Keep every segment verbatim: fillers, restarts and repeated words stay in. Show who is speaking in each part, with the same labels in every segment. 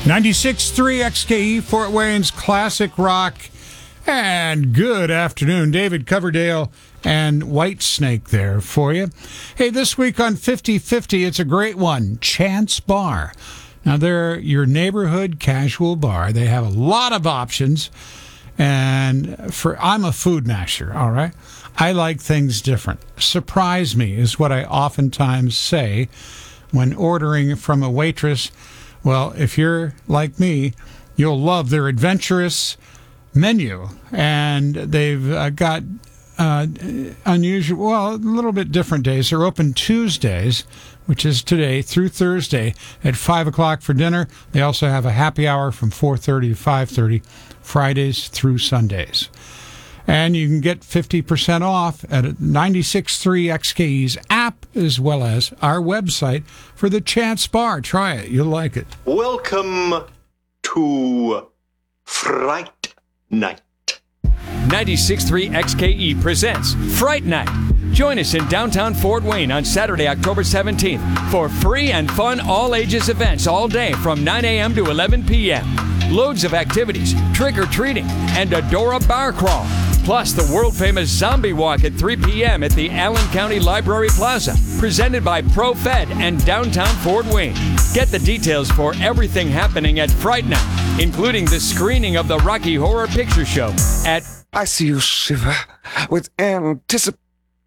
Speaker 1: ninety-six point three X K E, Fort Wayne's classic rock. And good afternoon, David Coverdale and Whitesnake there for you. Hey, this week on fifty fifty, it's a great one, Chance Bar. Now, they're your neighborhood casual bar. They have a lot of options. And for I'm a food masher, all right? I like things different. Surprise me is what I oftentimes say when ordering from a waitress. Well, if you're like me, you'll love their adventurous menu. And they've uh, got uh, unusual, well, a little bit different days. They're open Tuesdays, which is today, through Thursday at five o'clock for dinner. They also have a happy hour from four thirty to five thirty, Fridays through Sundays. And you can get fifty percent off at ninety-six point three X K E's app, as well as our website for the Chance Bar. Try it. You'll like it.
Speaker 2: Welcome to Fright Night.
Speaker 3: ninety-six point three X K E presents Fright Night. Join us in downtown Fort Wayne on Saturday, October seventeenth for free and fun all-ages events all day from nine a.m. to eleven p.m. Loads of activities, trick-or-treating, and a Dora bar crawl. Plus, the world-famous Zombie Walk at three p.m. at the Allen County Library Plaza, presented by ProFed and downtown Fort Wayne. Get the details for everything happening at Fright Night, including the screening of the Rocky Horror Picture Show at
Speaker 4: I see you shiver with anticipation.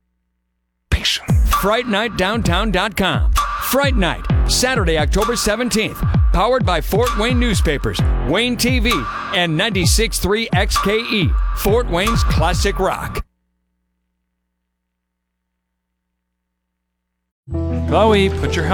Speaker 3: fright night downtown dot com. Fright Night, Saturday, October seventeenth. Powered by Fort Wayne Newspapers, Wayne T V, and ninety-six point three X K E, Fort Wayne's classic rock.
Speaker 5: Chloe, put your